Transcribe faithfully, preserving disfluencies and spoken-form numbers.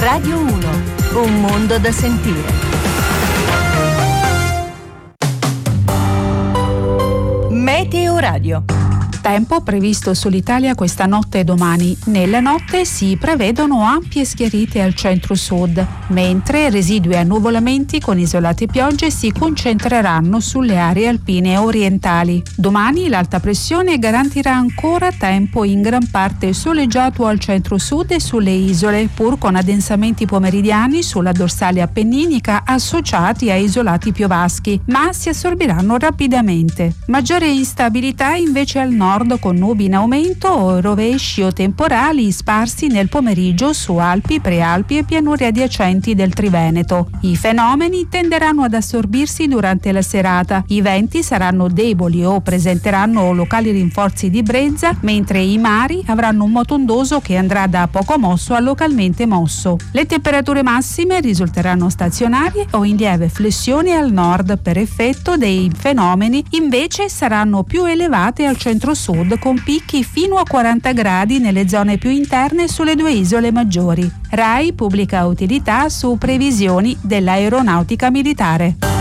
Radio uno, un mondo da sentire. Meteo Radio. Tempo previsto sull'Italia questa notte e domani. Nella notte si prevedono ampie schiarite al centro-sud, mentre residui annuvolamenti con isolate piogge si concentreranno sulle aree alpine orientali. Domani l'alta pressione garantirà ancora tempo in gran parte soleggiato al centro-sud e sulle isole, pur con addensamenti pomeridiani sulla dorsale appenninica associati a isolati piovaschi, ma si assorbiranno rapidamente. Maggiore instabilità invece al nord, con nubi in aumento o rovesci o temporali sparsi nel pomeriggio su Alpi, Prealpi e pianure adiacenti del Triveneto. I fenomeni tenderanno ad assorbirsi durante la serata. I venti saranno deboli o presenteranno locali rinforzi di brezza, mentre i mari avranno un moto ondoso che andrà da poco mosso a localmente mosso. Le temperature massime risulteranno stazionarie o in lieve flessione al nord, per effetto dei fenomeni invece saranno più elevate al centro-sud, con picchi fino a quaranta gradi nelle zone più interne sulle due isole maggiori. RAI pubblica utilità su previsioni dell'aeronautica militare.